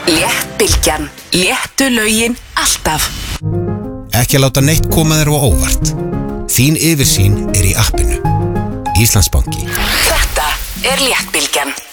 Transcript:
Léttbylgjan. Léttu lögin alltaf. Ekki að láta neitt koma þér á óvart. Þín yfirsýn í appinu. Íslandsbanki. Þetta Léttbylgjan.